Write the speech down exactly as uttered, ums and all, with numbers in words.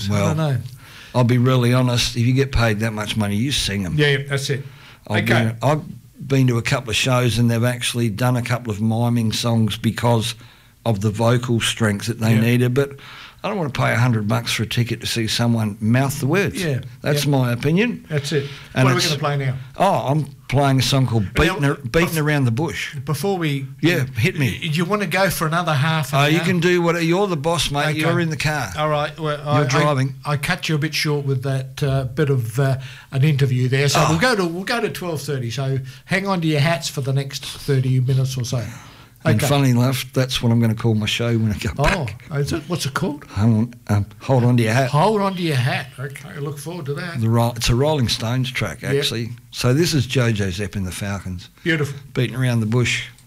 songs. Well, I don't know. I'll be really honest. If you get paid that much money, you sing them. Yeah, that's it. I've Okay. Been, I've been to a couple of shows and they've actually done a couple of miming songs because of the vocal strength that they Yeah. needed. But I don't want to pay a hundred bucks for a ticket to see someone mouth the words. Yeah. That's Yep. my opinion. That's it. And what are we it's- going to play now? Oh, I'm playing a song called Beating, Now, Ar- Beating Around the Bush. Before we... Yeah, hit me. Do you want to go for another half an Oh, hour? you can do what... You're the boss, mate. Okay. You're in the car. All right. Well, You're I, driving. I, I cut you a bit short with that uh, bit of uh, an interview there, so Oh. we'll go to we'll go to twelve thirty. So hang on to your hats for the next thirty minutes or so. And Okay. funny enough, that's what I'm going to call my show when I go Oh, back. is it, what's it called? Hang on, um, hold on to your hat. Hold on to your hat. Okay, I look forward to that. The ro- It's a Rolling Stones track, Yep. actually. So this is Jojo Zepp and the Falcons, Beautiful. Beating Around the Bush.